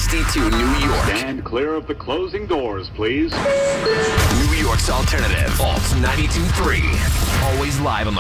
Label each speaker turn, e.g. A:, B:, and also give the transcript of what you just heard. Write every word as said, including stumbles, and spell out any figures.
A: sixty-two New York.
B: Stand clear of the closing doors, please.
A: New York's alternative. Alt ninety-two point three. Always live on the